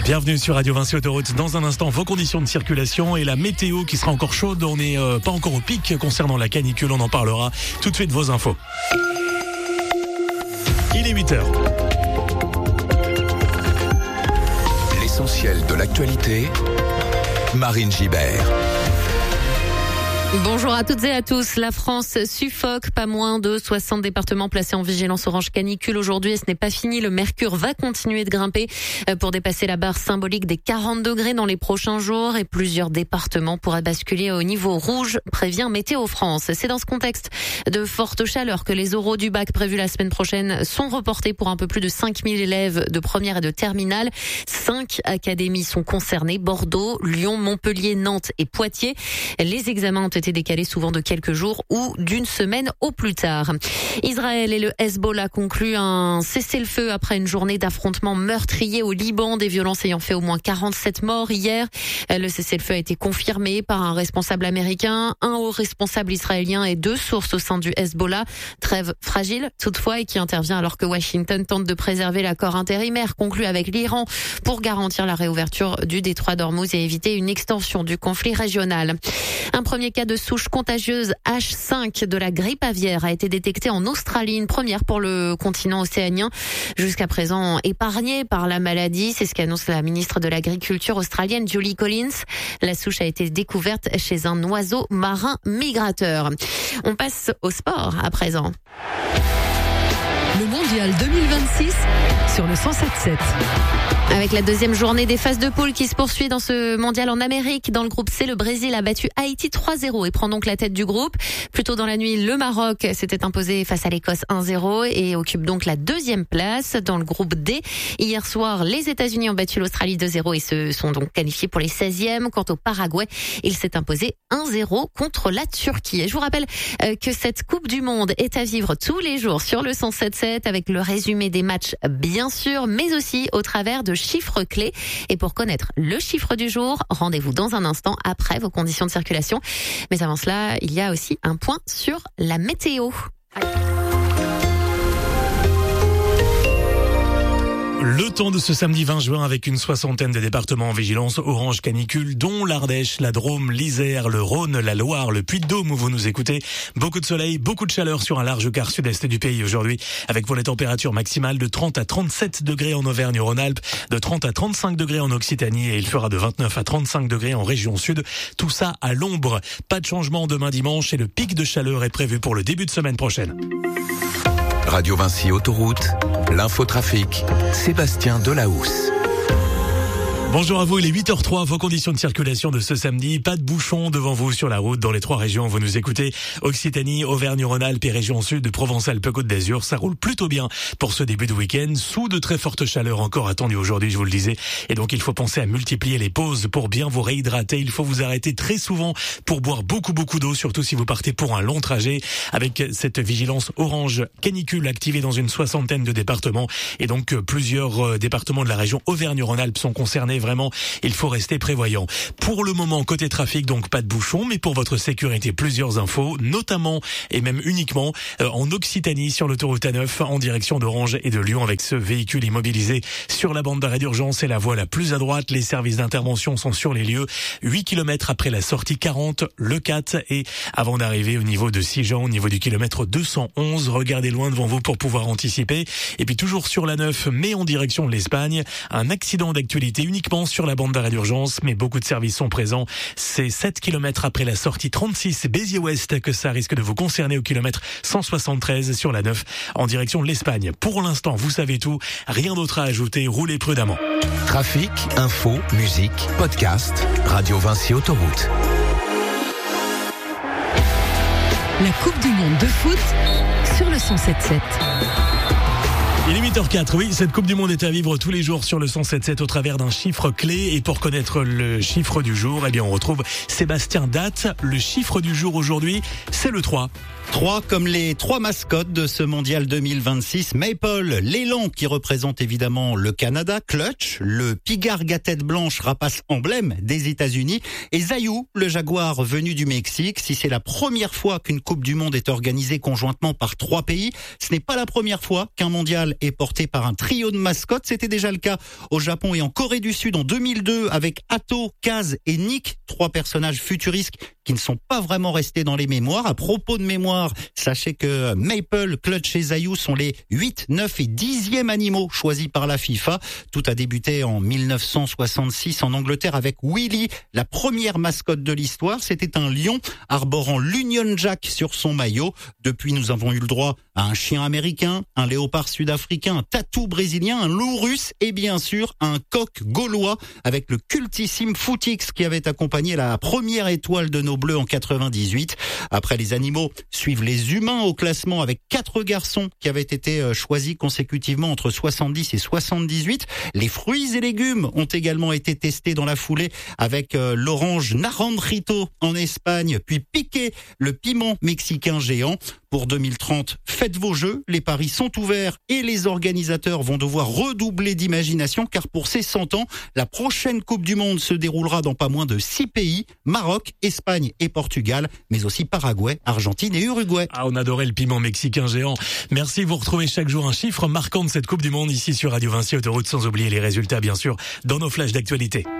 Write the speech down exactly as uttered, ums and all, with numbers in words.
Bienvenue sur Radio Vinci Autoroute. Dans un instant, vos conditions de circulation et la météo qui sera encore chaude. On n'est euh, pas encore au pic concernant la canicule, on en parlera tout de suite. Vos infos. Il est huit heures. L'essentiel de l'actualité, Marine Gibert. Bonjour à toutes et à tous. La France suffoque. Pas moins de soixante départements placés en vigilance orange canicule aujourd'hui. Et ce n'est pas fini. Le mercure va continuer de grimper pour dépasser la barre symbolique des quarante degrés dans les prochains jours. Et plusieurs départements pourraient basculer au niveau rouge, prévient Météo France. C'est dans ce contexte de forte chaleur que les oraux du bac prévus la semaine prochaine sont reportés pour un peu plus de cinq mille élèves de première et de terminale. Cinq académies sont concernées. Bordeaux, Lyon, Montpellier, Nantes et Poitiers. Les examens ont été décalé souvent de quelques jours ou d'une semaine au plus tard. Israël et le Hezbollah concluent un cessez-le-feu après une journée d'affrontements meurtriers au Liban, des violences ayant fait au moins quarante-sept morts hier. Le cessez-le-feu a été confirmé par un responsable américain, un haut responsable israélien et deux sources au sein du Hezbollah. Trêve fragile toutefois et qui intervient alors que Washington tente de préserver l'accord intérimaire conclu avec l'Iran pour garantir la réouverture du détroit d'Ormuz et éviter une extension du conflit régional. Un premier cas de souche contagieuse H cinq de la grippe aviaire a été détectée en Australie, une première pour le continent océanien, jusqu'à présent épargné par la maladie. C'est ce qu'annonce la ministre de l'Agriculture australienne Julie Collins. La souche a été découverte chez un oiseau marin migrateur. On passe au sport à présent. Le mondial deux mille vingt-six sur le cent sept sept. Avec la deuxième journée des phases de poule qui se poursuit dans ce mondial en Amérique. Dans le groupe C, le Brésil a battu Haïti trois zéro et prend donc la tête du groupe. Plus tôt dans la nuit, le Maroc s'était imposé face à l'Écosse un zéro et occupe donc la deuxième place. Dans le groupe D, hier soir, les États-Unis ont battu l'Australie deux zéro et se sont donc qualifiés pour les seizièmes. Quant au Paraguay, il s'est imposé un zéro contre la Turquie. Et je vous rappelle que cette Coupe du Monde est à vivre tous les jours sur le cent sept sept avec le résumé des matchs bien sûr, mais aussi au travers de chiffres clés. Et pour connaître le chiffre du jour, rendez-vous dans un instant après vos conditions de circulation. Mais avant cela, il y a aussi un point sur la météo. Le temps de ce samedi vingt juin avec une soixantaine de départements en vigilance orange canicule, dont l'Ardèche, la Drôme, l'Isère, le Rhône, la Loire, le Puy-de-Dôme où vous nous écoutez. Beaucoup de soleil, beaucoup de chaleur sur un large quart sud-est du pays aujourd'hui, avec pour les températures maximales de trente à trente-sept degrés en Auvergne-Rhône-Alpes, de trente à trente-cinq degrés en Occitanie et il fera de vingt-neuf à trente-cinq degrés en région sud. Tout ça à l'ombre. Pas de changement demain dimanche et le pic de chaleur est prévu pour le début de semaine prochaine. Radio Vinci Autoroute, l'infotrafic, Sébastien Delahousse. Bonjour à vous, il est huit heures trois, vos conditions de circulation de ce samedi. Pas de bouchons devant vous sur la route dans les trois régions. Vous nous écoutez, Occitanie, Auvergne-Rhône-Alpes et région sud, Provence-Alpes-Côte d'Azur. Ça roule plutôt bien pour ce début de week-end, sous de très fortes chaleurs encore attendues aujourd'hui, je vous le disais. Et donc il faut penser à multiplier les pauses pour bien vous réhydrater. Il faut vous arrêter très souvent pour boire beaucoup beaucoup d'eau, surtout si vous partez pour un long trajet. Avec cette vigilance orange canicule activée dans une soixantaine de départements. Et donc plusieurs départements de la région Auvergne-Rhône-Alpes sont concernés. Vraiment, il faut rester prévoyant. Pour le moment, côté trafic, donc pas de bouchons, mais pour votre sécurité, plusieurs infos, notamment et même uniquement euh, en Occitanie sur l'autoroute A neuf en direction d'Orange et de Lyon avec ce véhicule immobilisé sur la bande d'arrêt d'urgence et la voie la plus à droite. Les services d'intervention sont sur les lieux. huit kilomètres après la sortie quarante, le quatre et avant d'arriver au niveau de Sigean, au niveau du kilomètre deux cent onze. Regardez loin devant vous pour pouvoir anticiper. Et puis toujours sur l'A neuf, mais en direction de l'Espagne, un accident d'actualité uniquement sur la bande d'arrêt d'urgence, mais beaucoup de services sont présents. C'est sept kilomètres après la sortie trente-six Béziers-Ouest que ça risque de vous concerner au kilomètre cent soixante-treize sur la neuf en direction de l'Espagne. Pour l'instant, vous savez tout, rien d'autre à ajouter, roulez prudemment. Trafic, info, musique, podcast, Radio Vinci Autoroute. La Coupe du Monde de foot sur le cent sept sept. Il est huit heures quatre, oui, cette Coupe du Monde est à vivre tous les jours sur le cent sept sept au travers d'un chiffre clé. Et pour connaître le chiffre du jour, eh bien on retrouve Sébastien Date. Le chiffre du jour aujourd'hui, c'est le trois. Trois comme les trois mascottes de ce mondial deux mille vingt-six. Maple, l'élan qui représente évidemment le Canada. Clutch, le pigargue à tête blanche, rapace emblème des États-Unis. Et Zayou, le jaguar venu du Mexique. Si c'est la première fois qu'une Coupe du Monde est organisée conjointement par trois pays, ce n'est pas la première fois qu'un mondial est porté par un trio de mascottes. C'était déjà le cas au Japon et en Corée du Sud en deux mille deux avec Atto, Kaz et Nick, trois personnages futuristes qui ne sont pas vraiment restés dans les mémoires. À propos de mémoire, sachez que Maple, Clutch et Zayou sont les huit, neuf et dixième animaux choisis par la FIFA. Tout a débuté en mille neuf cent soixante-six en Angleterre avec Willy, la première mascotte de l'histoire. C'était un lion arborant l'Union Jack sur son maillot. Depuis, nous avons eu le droit à un chien américain, un léopard sud-africain, un tatou brésilien, un loup russe et bien sûr un coq gaulois avec le cultissime Footix qui avait accompagné la première étoile de nos Bleus en quatre-vingt-dix-huit. Après les animaux, suivent les humains au classement avec quatre garçons qui avaient été choisis consécutivement entre soixante-dix et soixante-dix-huit. Les fruits et légumes ont également été testés dans la foulée avec l'orange Naranjito en Espagne, puis Piqué, le piment mexicain géant. Pour deux mille trente, faites vos jeux, les paris sont ouverts et les organisateurs vont devoir redoubler d'imagination car pour ces cent ans, la prochaine Coupe du Monde se déroulera dans pas moins de six pays, Maroc, Espagne et Portugal, mais aussi Paraguay, Argentine et Uruguay. Ah, on adorait le piment mexicain géant. Merci, vous retrouvez chaque jour un chiffre marquant de cette Coupe du Monde ici sur Radio Vinci Autoroute, sans oublier les résultats bien sûr dans nos flashs d'actualité.